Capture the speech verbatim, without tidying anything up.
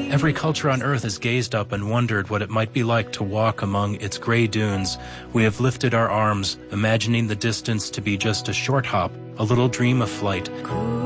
Every culture on Earth has gazed up and wondered what it might be like to walk among its gray dunes. We have lifted our arms, imagining the distance to be just a short hop, a little dream of flight.